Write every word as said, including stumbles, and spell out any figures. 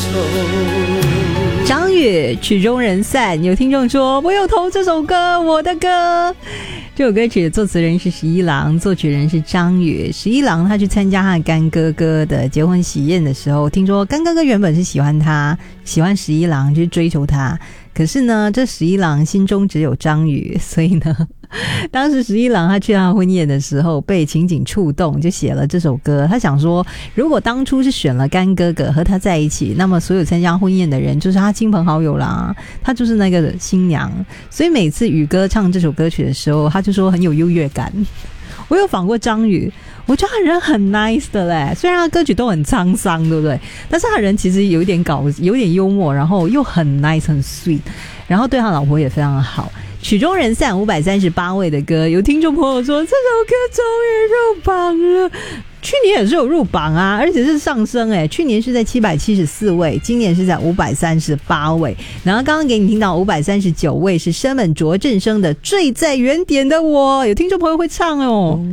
张宇曲终人散，有听众说我有投这首歌，我的歌。这首歌曲的作词人是十一郎，作曲人是张宇。十一郎他去参加他的干哥哥的结婚喜宴的时候，听说干哥哥原本是喜欢他，喜欢十一郎，去追求他。可是呢，这十一郎心中只有张宇，所以呢，当时十一郎他去他婚宴的时候被情景触动，就写了这首歌。他想说，如果当初是选了干哥哥和他在一起，那么所有参加婚宴的人就是他亲朋好友啦，他就是那个新娘。所以每次宇哥唱这首歌曲的时候，他就说很有优越感。我有访过张宇，我觉得他人很 nice 的嘞，虽然他歌曲都很沧桑，对不对？但是他人其实有一点搞，有点幽默，然后又很 nice 很 sweet， 然后对他老婆也非常好。曲终人散五百三十八位的歌，有听众朋友说这首歌终于入榜了。去年也是有入榜啊，而且是上升诶，去年是在七百七十四位，今年是在五百三十八位。然后刚刚给你听到五百三十九位是生本卓正生的《坠在原点的我》，有听众朋友会唱哦。